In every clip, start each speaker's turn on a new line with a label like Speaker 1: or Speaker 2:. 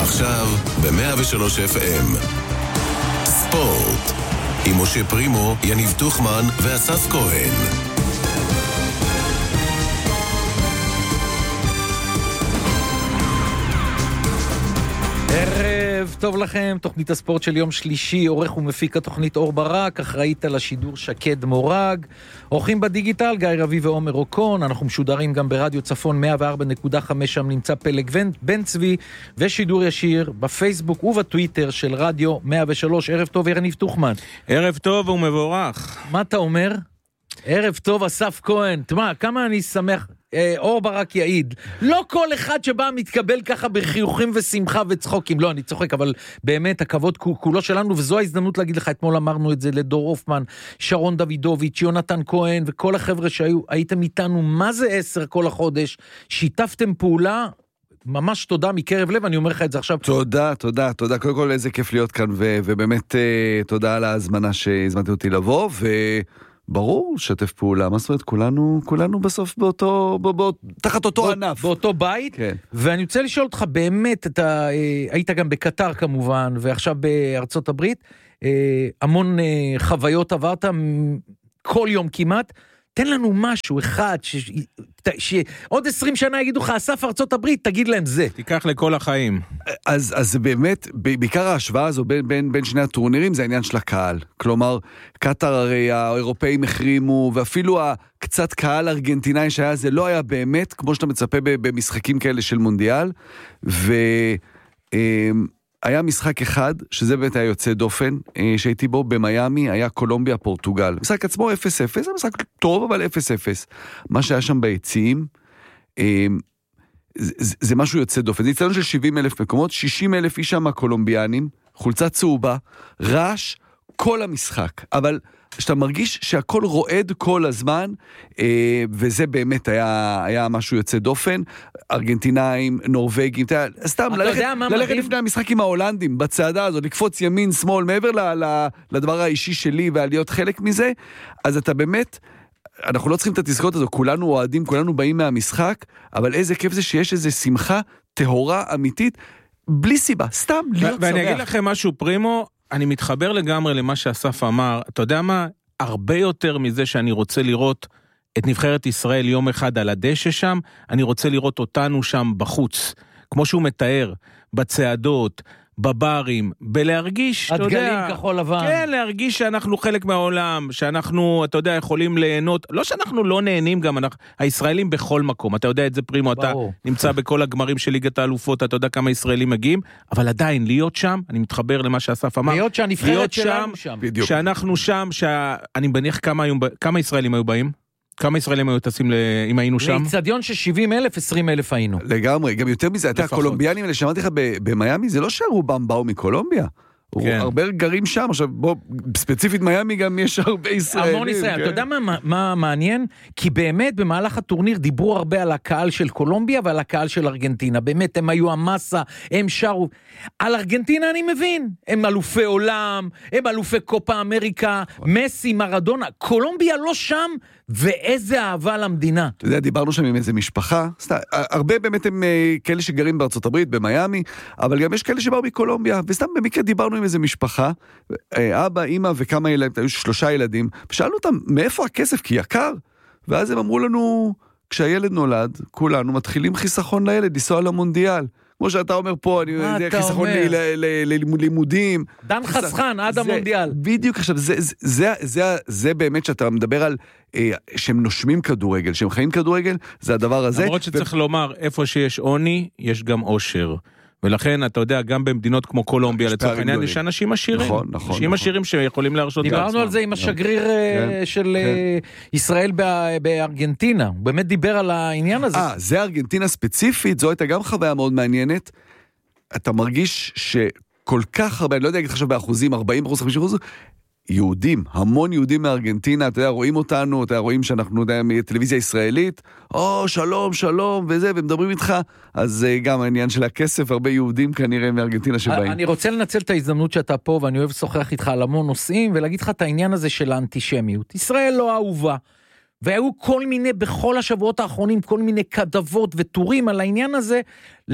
Speaker 1: עכשיו ב-103 FM. ספורט. עם משה פרימו, יניב תוכמן ואסף כהן.
Speaker 2: ערב טוב לכם, תוכנית הספורט של יום שלישי, עורך ומפיק התוכנית אור ברק, אחראית על השידור שקד מורג, אורחים בדיגיטל גיא רבי ועומר אוקון, אנחנו משודרים גם ברדיו צפון 104.5, שם נמצא פלג בן צבי, ושידור ישיר בפייסבוק ובטוויטר של רדיו 103. ערב טוב יניב תוכמן.
Speaker 3: ערב טוב ומבורך.
Speaker 2: מה אתה אומר? ערב טוב אסף כהן. תשמע, כמה אני שמח. אור ברק יעיד, לא כל אחד שבא מתקבל ככה בחיוכים ושמחה וצחוקים, לא, אני צוחק, אבל באמת הכבוד כולו שלנו, וזו ההזדמנות להגיד לך, אתמול אמרנו את זה לדור אופמן, שרון דוידוביץ', יונתן כהן, וכל החבר'ה שהייתם איתנו, מה זה 10 כל החודש, שיתפתם פעולה, ממש תודה מקרב לב, אני אומר לך את זה עכשיו.
Speaker 4: תודה. קודם כל איזה כיף להיות כאן, ובאמת תודה על ההזמנה שהזמנתי אותי לבוא, ברור, שתף פעולה, מה זאת אומרת, כולנו בסוף תחת אותו ענף.
Speaker 2: באותו בית,
Speaker 4: כן.
Speaker 2: ואני רוצה לשאול אותך, באמת, אתה היית גם בקטר כמובן, ועכשיו בארצות הברית, המון חוויות עברת, כל יום כמעט, תן לנו משהו אחד, שעוד 20 שנה יגידו לך, אסף ארצות הברית, תגיד להם זה.
Speaker 3: תיקח לכל החיים.
Speaker 4: אז זה באמת, בעיקר ההשוואה הזו בין שני הטורנירים, זה העניין של הקהל. כלומר, קטר הרי האירופאים החרימו, ואפילו הקצת קהל ארגנטינאי שהיה, זה לא היה באמת, כמו שאתה מצפה במשחקים כאלה של מונדיאל, היה משחק אחד, שזה באמת היה יוצא דופן, שהייתי בו במיימי, היה קולומביה, פורטוגל. משחק עצמו 0-0, זה משחק טוב, אבל 0-0. מה שהיה שם ביציעים, זה משהו יוצא דופן. זה יצאנו של 70,000 מקומות, 60,000 איש שם הקולומביאנים, חולצה צהובה, רעש, כל המשחק. אבל שאתה מרגיש שהכל רועד כל הזמן, וזה באמת היה משהו יוצא דופן, ארגנטינאים, נורווגים, סתם ללכת לפני המשחק עם ההולנדים, בצעדה הזאת, לקפוץ ימין, שמאל, מעבר לדבר האישי שלי, ולהיות חלק מזה, אז אתה באמת, אנחנו לא צריכים את התזכורת הזו, כולנו אוהדים, כולנו באים מהמשחק, אבל איזה כיף זה שיש איזו שמחה טהורה אמיתית, בלי סיבה, סתם להיות שמח.
Speaker 3: ואני אגיד לכם משהו, פרימו, אני מתחבר לגמרי למה שאסף אמר, אתה יודע מה? הרבה יותר מזה שאני רוצה לראות את נבחרת ישראל יום אחד על הדשא שם, אני רוצה לראות אותנו שם בחוץ, כמו שהוא מתאר, בצעדות, בברים, בלהרגיש, אתה יודע,
Speaker 2: הדגלים כחול לבן.
Speaker 3: כן, להרגיש שאנחנו חלק מהעולם, שאנחנו, אתה יודע, יכולים ליהנות, לא שאנחנו לא נהנים גם, הישראלים בכל מקום, אתה יודע את זה פרימו, אתה נמצא בכל הגמרים של ליגת האלופות, אתה יודע כמה ישראלים מגיעים, אבל עדיין, להיות שם, אני מתחבר למה שאסף אמר,
Speaker 2: להיות שהנבחרת שלנו שם.
Speaker 3: שאנחנו שם, אני מניח כמה ישראלים היו באים? כמה ישראלים היו טסים אם היינו שם?
Speaker 2: לאצטדיון של 70,000, 20,000 היינו.
Speaker 4: לגמרי, גם יותר מזה, אתה הקולומביאנים האלה שמעתי לך במיימי, זה לא שרובם באו מקולומביה. הרבה גרים שם, עכשיו בוא, ספציפית מיימי גם יש הרבה ישראלים.
Speaker 2: המון ישראלים, אתה יודע מה מעניין? כי באמת במהלך הטורניר דיברו הרבה על הקהל של קולומביה ועל הקהל של ארגנטינה, באמת הם היו המסה, הם שרו, על ארגנטינה אני מבין, הם אלופי עולם, הם אלופי קופה אמריקה, מסי, מרדונה, קולומביה לא שם, ואיזה אהבה למדינה.
Speaker 4: אתה יודע, דיברנו שם עם איזה משפחה, הרבה באמת הם כאלה שגרים בארצות הברית, במיימי, אבל גם יש כאלה שבאו מקולומביה, וסתם במקרה דיברנו עם איזה משפחה, אבא, אמא וכמה ילדים, היו 3 ילדים, ושאלנו אותם, מאיפה הכסף? כי יקר. ואז הם אמרו לנו, כשהילד נולד, כולנו מתחילים חיסכון לילד, לנסוע למונדיאל. כמו שאתה אומר פה, זה חיסכון ללימודים.
Speaker 2: דן חסכן עד המונדיאל.
Speaker 4: בדיוק, עכשיו, זה באמת שאתה מדבר על שהם נושמים כדורגל, שהם חיים כדורגל, זה הדבר הזה.
Speaker 3: למרות שצריך לומר, איפה שיש עוני, יש גם עושר. ולכן, אתה יודע, גם במדינות כמו קולומביה, לצורך העניין, יש אנשים עשירים.
Speaker 4: נכון.
Speaker 3: אנשים עשירים שיכולים להרשות לעצמם.
Speaker 2: דיברנו על זה עם השגריר של ישראל בארגנטינה. הוא באמת דיבר על העניין הזה.
Speaker 4: זה ארגנטינה ספציפית, זו הייתה גם חוויה מאוד מעניינת. אתה מרגיש שכל כך הרבה, אני לא יודע, אגיד עכשיו באחוזים, 40%, 50%, יהודים, המון יהודים מארגנטינה, אתה יודע, רואים אותנו, אתה יודע, רואים שאנחנו, אתה יודע, מטלוויזיה ישראלית, שלום, וזה, ומדברים איתך, אז גם העניין של הכסף, הרבה יהודים כנראה מארגנטינה שבאים.
Speaker 2: אני רוצה לנצל את ההזדמנות שאתה פה, ואני אוהב לשוחח איתך על המון נושאים, ולהגיד לך את העניין הזה של האנטישמיות. ישראל לא אהובה, והיו כל מיני, בכל השבועות האחרונים, כל מיני כתבות וטורים על העניין הזה,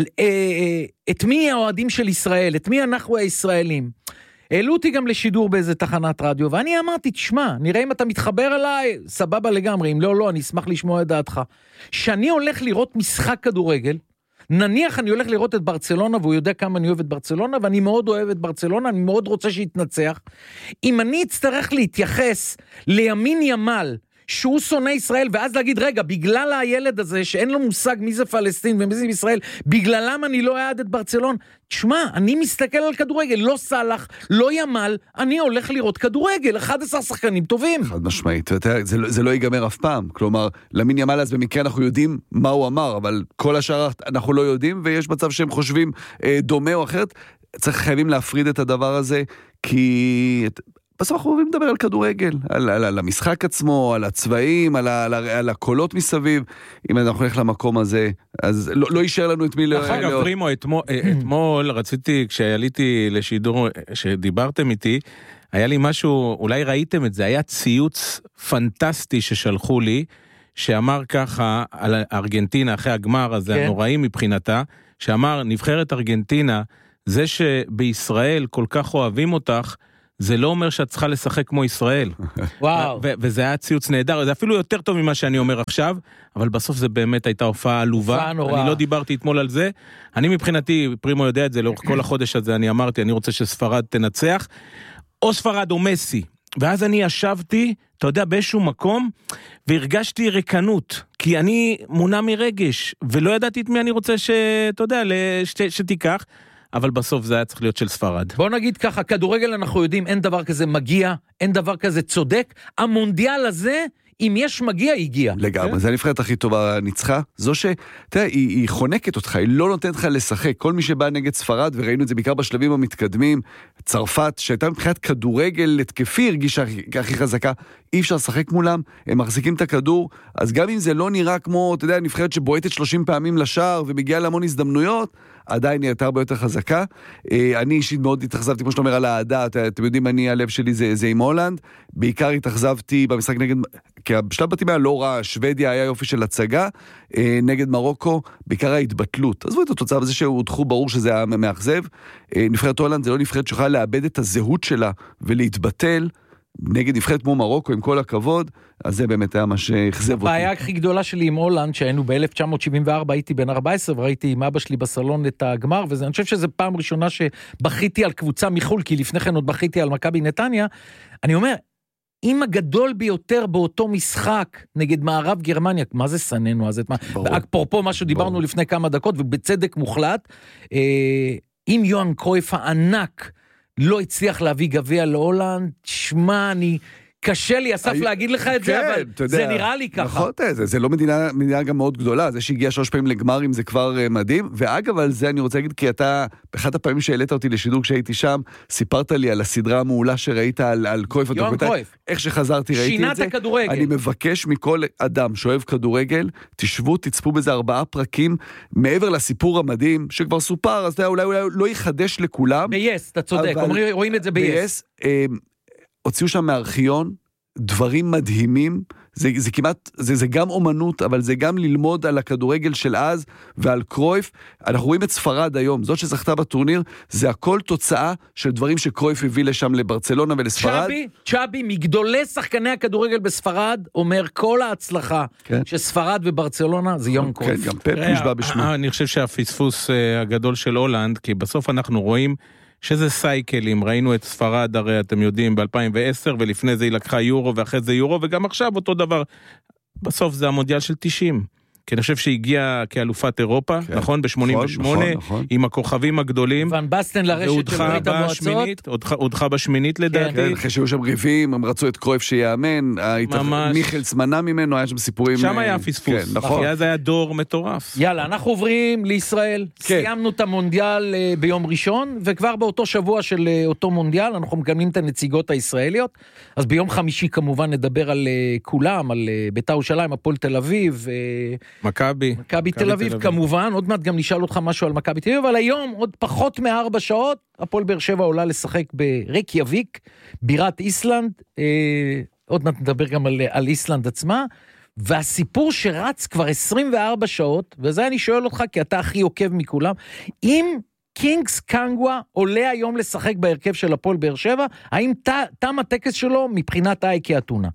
Speaker 2: את מי האוהדים של ישראל, את מי אנחנו הישראלים. העלו אותי גם לשידור באיזה תחנת רדיו, ואני אמרתי, תשמע, נראה אם אתה מתחבר אליי, סבבה לגמרי, אם לא, אני אשמח לשמוע את דעתך. שאני הולך לראות משחק כדורגל, נניח אני הולך לראות את ברצלונה, והוא יודע כמה אני אוהב את ברצלונה, ואני מאוד אוהב את ברצלונה, אני מאוד רוצה שיתנצח. אם אני אצטרך להתייחס לימין ימל, שהוא שונא ישראל, ואז להגיד, רגע, בגלל הילד הזה, שאין לו מושג מי זה פלסטין ומי זה ישראל, בגללם אני לא אוהד את ברצלון, תשמע, אני מסתכל על כדורגל, לא סלח, לא ימל, אני הולך לראות כדורגל, 11 שחקנים טובים.
Speaker 4: חד משמעית, זה לא ייגמר אף פעם, כלומר, למין ימל אז במקרה אנחנו יודעים מה הוא אמר, אבל כל השאר אנחנו לא יודעים, ויש מצב שהם חושבים דומה או אחרת, חייבים להפריד את הדבר הזה, כי בסוף אנחנו אוהבים לדבר על כדורגל, על המשחק עצמו, על הצבעים, על הקולות מסביב. אם אנחנו הולך למקום הזה, אז לא יישאר לנו את מי לאהוב.
Speaker 3: אגב, פרימו, אתמול רציתי, כשעליתי לשידור, שדיברתם איתי, היה לי משהו, אולי ראיתם את זה, היה ציוץ פנטסטי ששלחו לי, שאמר ככה על ארגנטינה, אחרי הגמר הזה, הנוראים מבחינתה, שאמר, נבחרת ארגנטינה, זה שבישראל כל כך אוהבים אותך, זה לא אומר שאת צריכה לשחק כמו ישראל.
Speaker 2: וואו.
Speaker 3: וזה היה ציוץ נהדר, זה אפילו יותר טוב ממה שאני אומר עכשיו, אבל בסוף זה באמת הייתה הופעה עלובה. אני לא דיברתי אתמול על זה. אני מבחינתי, פרימו יודע את זה, לאורך כל החודש הזה אני אמרתי, אני רוצה שספרד תנצח, או ספרד או מסי. ואז אני ישבתי, אתה יודע, באיזשהו מקום, והרגשתי ריקנות, כי אני מונע מרגש, ולא ידעתי את מי אני רוצה אתה יודע, שתיקח, אבל בסוף זה היה צריך להיות של ספרד.
Speaker 2: בוא נגיד ככה, כדורגל אנחנו יודעים, אין דבר כזה מגיע, אין דבר כזה צודק, המונדיאל הזה, אם יש מגיע, הגיע.
Speaker 4: לגמרי, זה הנבחרת הכי טובה ניצחה, זו תראה, היא חונקת אותך, היא לא נותנת לך לשחק, כל מי שבא נגד ספרד, וראינו את זה בעיקר בשלבים המתקדמים, צרפת, שהייתה מבחינת כדורגל התקפי, הרגישה הכי חזקה, אי אפשר לשחק מולם, הם מחזיקים את הכדור, אז גם אם זה לא נראה כמו, אתה יודע, נבחרת שבועטת 30 פעמים לשער, ומגיעה להמון הזדמנויות, עדיין היא הייתה הרבה יותר חזקה. אני אישית מאוד התאכזבתי, כמו שאתה אומר, על העדה, אתם יודעים, הלב שלי זה עם הולנד, בעיקר התאכזבתי במשחק נגד, כי בשלב בתים היה לא רע, שוודיה היה יופי של הצגה, נגד מרוקו, בעיקר ההתבטלות. עזבו את התוצאה בזה שהודחו, ברור שזה היה מאכזב. נבחרת הולנד זה לא נבחרת שיכולה לאבד את הזהות שלה ולהתבטל, נגד נבחרת כמו מרוקו, עם כל הכבוד, אז זה באמת היה מה שהחזב אותי.
Speaker 2: הבעיה הכי גדולה שלי עם הולנד, שהיינו ב-1974, הייתי בן 14, וראיתי עם אבא שלי בסלון את הגמר, ואני חושב שזו פעם ראשונה שבכיתי על קבוצה מחול, כי לפני כן עוד בכיתי על מכבי נתניה, אני אומר, אם הגדול ביותר באותו משחק, נגד מערב גרמניה, מה זה סננו? אפרופו מה שדיברנו לפני כמה דקות, ובצדק מוחלט, אם יוהאן קרויף הענק, לא הצליח להביא גביע להולנד, שמע, קשה לי, אסף להגיד לך את זה, אבל זה נראה לי ככה.
Speaker 4: נכון, זה לא מדינה גם מאוד גדולה, זה שהגיע 3 פעמים לגמרים זה כבר מדהים, ואגב על זה אני רוצה להגיד, כי אתה, באחת הפעמים שהעלית אותי לשידור כשהייתי שם, סיפרת לי על הסדרה המעולה שראית על קרויף,
Speaker 2: יוהאן קרויף.
Speaker 4: איך שחזרתי ראיתי את זה.
Speaker 2: שינת הכדורגל.
Speaker 4: אני מבקש מכל אדם שאוהב כדורגל, תשבו, תצפו בזה 4 פרקים, מעבר לסיפור המדהים, שכבר סופר, אז אולי לא יחדש לכולם.
Speaker 2: ב-yes, אתה צודק, רואים את זה ב-yes.
Speaker 4: הוציאו שם מארכיון, דברים מדהימים, זה כמעט, זה גם אומנות, אבל זה גם ללמוד על הכדורגל של אז, ועל קרויף. אנחנו רואים את ספרד היום, זאת שזכתה בטורניר, זה הכל תוצאה של דברים שקרויף הביא לשם לברצלונה ולספרד.
Speaker 2: צ'אבי, מגדולי שחקני הכדורגל בספרד, אומר כל ההצלחה, שספרד וברצלונה זה יוהאן קרויף.
Speaker 4: כן, גם פפ נשבע בשמו.
Speaker 3: אני חושב שהפספוס הגדול של הולנד, כי בסוף אנחנו רואים, שזה סייקלים, ראינו את ספרד, הרי אתם יודעים, ב-2010, ולפני זה היא לקחה יורו, ואחרי זה יורו, וגם עכשיו אותו דבר. בסוף זה המונדיאל של 90. כי אני חושב שהגיעה כאלופת אירופה, נכון? ב-88, עם הכוכבים הגדולים.
Speaker 2: ון בסטן לרשת של ברית המועצות.
Speaker 3: הודחה בשמינית לדעתי.
Speaker 4: כן, אחרי שהיו שם ריבים, הם רצו את קרויף שיאמן, מיכלס מנע ממנו, היה שם סיפורים.
Speaker 3: שם היה פספוס, כי אז היה דור מטורף.
Speaker 2: יאללה, אנחנו עוברים לישראל, סיימנו את המונדיאל ביום ראשון, וכבר באותו שבוע של אותו מונדיאל, אנחנו מקבלים את הנציגות הישראליות, אז ביום חמישי כמובן נדבר על כולם, על בית"ר ירושלים, הפועל תל אביב, מכבי תל אביב כמובן, עוד מעט גם נשאל אותך משהו על מכבי תל אביב, אבל היום עוד פחות מ4 שעות, הפועל באר שבע עולה לשחק ברייקיאביק, בירת איסלנד, עוד מעט נדבר גם על איסלנד עצמה, והסיפור שרץ כבר 24 שעות, וזה אני שואל אותך, כי אתה הכי עוקב מכולם, אם קינגס קנגווה עולה היום לשחק בהרכב של הפועל באר שבע, האם תם הטקס שלו מבחינת אייקי אתונה?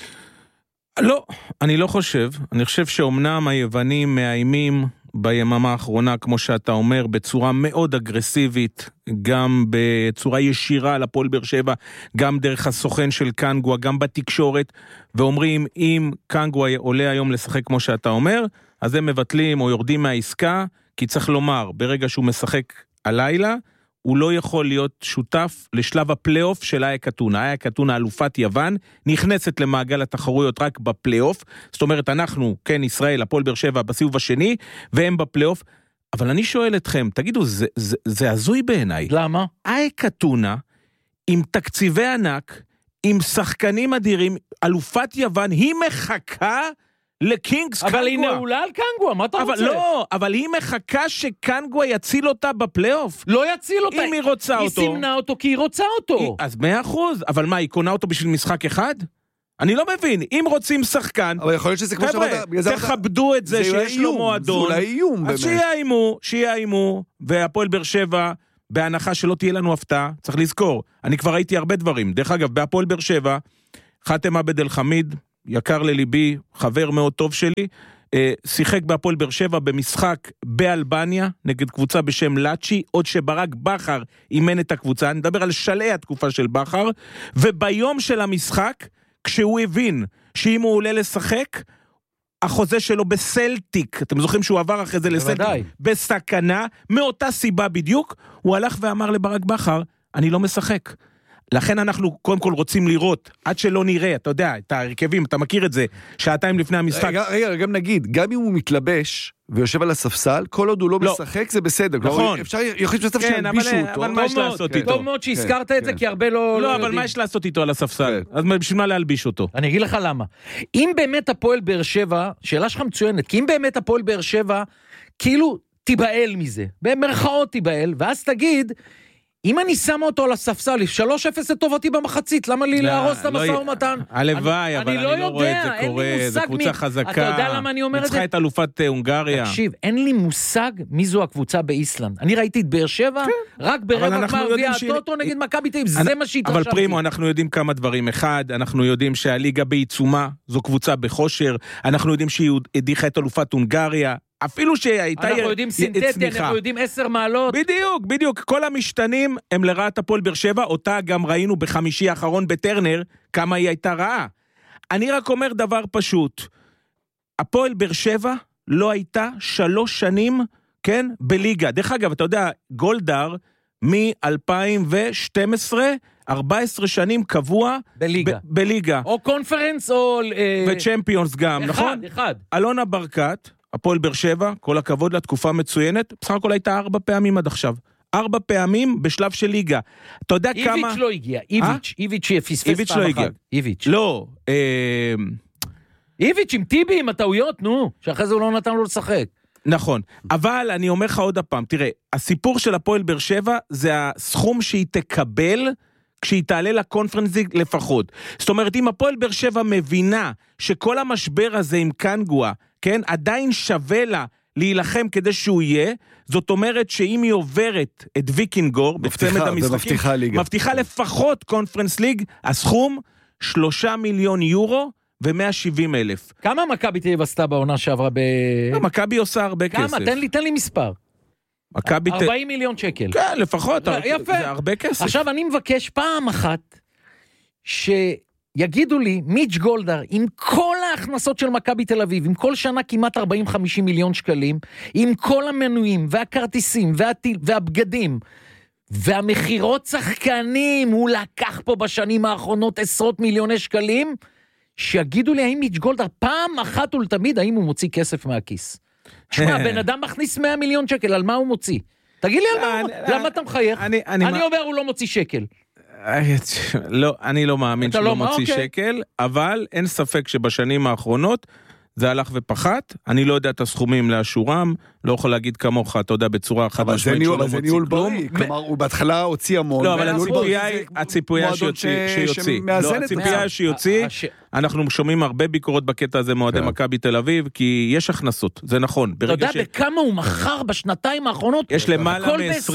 Speaker 3: לא, אני לא חושב. אני חושב שאומנם היוונים מאיימים ביממה האחרונה, כמו שאתה אומר, בצורה מאוד אגרסיבית, גם בצורה ישירה על הפועל באר שבע, גם דרך הסוכן של קנגווה, גם בתקשורת, ואומרים, אם קנגווה עולה היום לשחק כמו שאתה אומר, אז הם מבטלים או יורדים מהעסקה, כי צריך לומר, ברגע שהוא משחק הלילה, הוא לא יכול להיות שותף לשלב הפלייאוף של אייק אתונה. אייק אתונה, אלופת יוון, נכנסת למעגל התחרויות רק בפלייאוף, זאת אומרת, אנחנו, כן, ישראל, הפועל באר שבע, בסיבוב השני, והם בפלייאוף, אבל אני שואל אתכם, תגידו, זה הזוי בעיניי.
Speaker 2: למה?
Speaker 3: אייק אתונה, עם תקציבי ענק, עם שחקנים אדירים, אלופת יוון, היא מחכה לקינגס קנגווה.
Speaker 2: אבל היא נעולה על קנגווה, מה אתה רוצה?
Speaker 3: לא, אבל היא מחכה שקנגווה יציל אותה בפלייאוף.
Speaker 2: לא יציל אותה.
Speaker 3: אם היא רוצה אותו.
Speaker 2: היא סימנה אותו כי היא רוצה אותו.
Speaker 3: אז 100%, אבל מה, היא קונה אותו בשביל משחק אחד? אני לא מבין, אם רוצים שחקן,
Speaker 4: אבל יכול להיות שזה כמו
Speaker 3: חבר'ה, תכבדו את זה שיש לו מועדון.
Speaker 4: זה אולי איום, באמת.
Speaker 3: אז שיאיימו, והפועל באר שבע, בהנחה שלא תהיה לנו הפתעה, צריך לזכור, אני כבר ראיתי הרבה דברים. דרך אגב, בהפועל באר שבע, חאתם עבד אל חמיד, יקר לליבי, חבר מאוד טוב שלי, שיחק בהפועל באר שבע במשחק באלבניה, נגד קבוצה בשם לאצ'י, עוד שברק בחר אימן את הקבוצה, אני מדבר על שלעי התקופה של בחר, וביום של המשחק, כשהוא הבין שאם הוא עולה לשחק, החוזה שלו בסלטיק, אתם זוכרים שהוא עבר אחרי זה לסלטיק, בסכנה, מאותה סיבה בדיוק, הוא הלך ואמר לברק בחר, אני לא משחק. לכן אנחנו קודם כל רוצים לראות, עד שלא נראה, אתה יודע, את ההרכבים, אתה מכיר את זה, שעתיים לפני המשחק.
Speaker 4: רגע, גם נגיד, גם אם הוא מתלבש ויושב על הספסל, כל עוד הוא לא משחק, זה בסדר.
Speaker 3: נכון.
Speaker 4: אפשר, יכול להיות שירבישו אותו.
Speaker 3: אבל מה יש לעשות איתו?
Speaker 2: טוב מאוד שהזכרת את זה, כי הרבה לא...
Speaker 3: לא, אבל מה יש לעשות איתו על הספסל? אז בשביל מה להלביש אותו?
Speaker 2: אני אגיד לך למה. אם באמת הפועל באר שבע, שאלה שלך מצוינת, כי אם באמת הפועל באר שבע, כאילו תיבעל מזה, במרכאות תיבעל, ואז תגיד, אם אני שמה אותו על הספסל, 3-0 לטובתי במחצית, למה לי להרוס את המשא ומתן?
Speaker 3: הלוואי, אבל אני לא רואה את זה קורה, זו קבוצה חזקה. אתה
Speaker 2: יודע למה אני אומר את זה?
Speaker 3: נצחה את אלופת הונגריה.
Speaker 2: תקשיב, אין לי מושג מי זו הקבוצה באיסלנד. אני ראיתי את באר שבע, רק ברבע גמר גביע הטוטו נגד מכבי תל אביב, זה מה שהתרשמתי.
Speaker 3: אבל פרימו, אנחנו יודעים כמה דברים. אחד, אנחנו יודעים שהליגה בעיצומה, זו קבוצה בחושר, אנחנו יודעים שהיא הדיחה את אלופת הונגריה, אפילו שהייתה...
Speaker 2: אנחנו יודעים סינתטי, אנחנו יודעים 10 מעלות.
Speaker 3: בדיוק, כל המשתנים הם לרעת הפועל באר שבע, אותה גם ראינו בחמישי האחרון בטרנר, כמה היא הייתה רעה. אני רק אומר דבר פשוט, הפועל באר שבע לא הייתה 3 שנים, כן, בליגה. דרך אגב, אתה יודע, גולדהר מ-2012, 14 שנים קבוע בליגה.
Speaker 2: או קונפרנס או...
Speaker 3: וצ'מפיונס גם, נכון?
Speaker 2: אחד.
Speaker 3: אלונה ברקת, הפועל באר שבע, כל הכבוד לתקופה מצוינת, בסך הכל הייתה 4 פעמים עד עכשיו. 4 פעמים בשלב של ליגה. אתה יודע כמה...
Speaker 2: איביץ' לא הגיע, איביץ' פספס פעם אחת. איביץ'.
Speaker 3: לא.
Speaker 2: איביץ' עם טיבי, עם הטעויות, נו, שאחרי זה הוא לא נתן לו לשחק.
Speaker 3: נכון, אבל אני אומר לך עוד הפעם, תראה, הסיפור של הפועל באר שבע, זה הסכום שהיא תקבל, כשהיא תעלה לקונפרנס ליג לפחות. זאת אומרת, אם הפועל באר שבע מבינה, שכל המשבר הזה עם קנגווה, כן, עדיין שווה לה להילחם כדי שהוא יהיה, זאת אומרת שאם היא עוברת את ויקינגור, בצמד המשחקים, מבטיחה לפחות קונפרנס ליג, הסכום 3 מיליון יורו ו170,000.
Speaker 2: כמה מכבי תל אביב עשתה בעונה שעברה
Speaker 3: מכבי עושה הרבה כסף.
Speaker 2: כמה? תן לי מספר. 40 מיליון שקל.
Speaker 3: כן, לפחות, זה הרבה כסף.
Speaker 2: עכשיו אני מבקש פעם אחת, יגידו לי, מיץ' גולדהר, עם כל ההכנסות של מכבי תל אביב, עם כל שנה כמעט 40-50 מיליון שקלים, עם כל המנויים והכרטיסים והבגדים, והמחירות שחקנים, הוא לקח פה בשנים האחרונות עשרות מיליוני שקלים, שיגידו לי, האם מיץ' גולדהר פעם אחת ולתמיד, האם הוא מוציא כסף מהכיס? שמע, בן אדם מכניס 100 מיליון שקל, על מה הוא מוציא? תגיד לי על מה, למה אתה מחייך? אני אומר, הוא לא מוציא שקל.
Speaker 3: לא, אני לא מאמין שהוא לא מוציא שקל, אבל אין ספק שבשנים האחרונות, זה הלך ופחת, אני לא יודע את הסכומים לאשורם, לא יכול להגיד כמוך, אתה יודע, בצורה חד משמעית שלא מוציא כלום.
Speaker 4: אבל זה ניהול בריא, כלומר, הוא בהתחלה הוציא המון.
Speaker 3: לא, אבל הציפייה שיוציא. לא, הציפייה שיוציא, אנחנו שומעים הרבה ביקורות בקטע הזה מועדי מכבי תל אביב, כי יש הכנסות, זה נכון.
Speaker 2: אתה יודע בכמה הוא מכר בשנתיים האחרונות?
Speaker 3: יש למעלה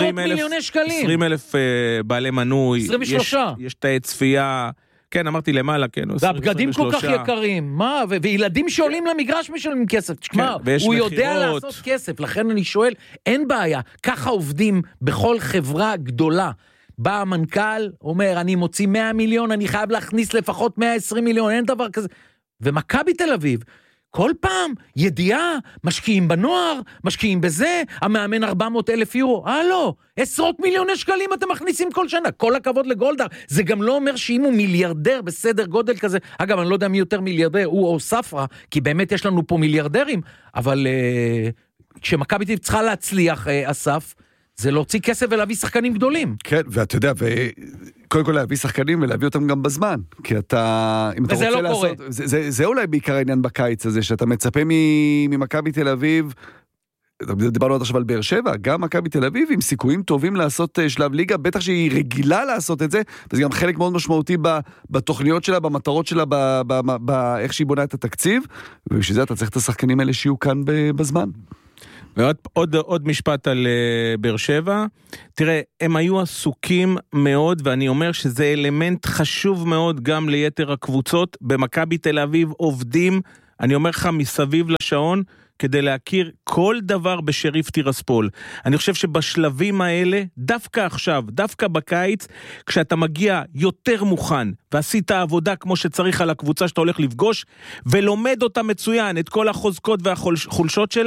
Speaker 3: מ-20,000 בעלי מנוי.
Speaker 2: 23.
Speaker 3: יש תאי צפייה. כן, אמרתי למעלה, כן.
Speaker 2: והבגדים כל כך יקרים, מה? וילדים שעולים למגרש משלמים כסף. תשמע, הוא יודע לעשות כסף, לכן אני שואל, אין בעיה, ככה עובדים בכל חברה גדולה. בא המנכ"ל, אומר, אני מוציא 100 מיליון, אני חייב להכניס לפחות 120 מיליון, אין דבר כזה. ומכבי תל אביב, כל פעם, ידיעה, משקיעים בנוער, משקיעים בזה, המאמן 400,000 יורו, לא, עשרות מיליוני שקלים אתם מכניסים כל שנה, כל הכבוד לגולדהר, זה גם לא אומר שאם הוא מיליארדר בסדר גודל כזה, אגב, אני לא יודע מי יותר מיליארדר, הוא או ספרה, כי באמת יש לנו פה מיליארדרים, אבל כשמכבי תל אביב צריכה להצליח, אסף, זה להוציא כסף ולהביא שחקנים גדולים.
Speaker 4: כן, ואתה יודע, קודם כל להביא שחקנים ולהביא אותם גם בזמן, כי אתה, אם אתה רוצה
Speaker 2: לא
Speaker 4: לעשות, זה אולי בעיקר העניין בקיץ הזה, שאתה מצפה ממכבי תל אביב, דיברנו עוד עכשיו על באר שבע, גם מכבי תל אביב עם סיכויים טובים לעשות שלב ליגה, בטח שהיא רגילה לעשות את זה, וזה גם חלק מאוד משמעותי בתוכניות שלה, במטרות שלה, איך שהיא בונה את התקציב, ובשביל זה אתה צריך את השחקנים האלה שיהיו כאן בזמן.
Speaker 3: ועוד משפט על באר שבע, תראה, הם היו עסוקים מאוד, ואני אומר שזה אלמנט חשוב מאוד גם ליתר הקבוצות, במכבי תל אביב עובדים, אני אומר לך מסביב לשעון, כדי להכיר כל דבר בשריף טירספול. אני חושב שבשלבים האלה, דווקא עכשיו, דווקא בקיץ, כשאתה מגיע יותר מוכן, ועשית עבודה כמו שצריך על הקבוצה שאתה הולך לפגוש, ולומד אותה מצוין, את כל החוזקות והחולשות שלה,